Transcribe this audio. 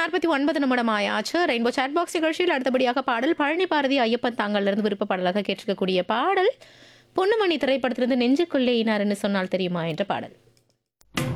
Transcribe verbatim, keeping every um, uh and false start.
நாற்பத்தி ஒன்பது நிமிடம் ஆயாச்சு. ரெயின்போ சாட் பாக்ஸ் நிகழ்ச்சியில் அடுத்தபடியாக பாடல் பழனி பாரதி ஐயப்பன் தாங்கள்லேருந்து விருப்ப பாடலாக கேட்டிருக்கக்கூடிய பாடல் பொன்னுமணி திரைப்படத்திலிருந்து நெஞ்சுக்குள்ளே இனார்னு சொன்னால் தெரியுமா என்ற பாடல்.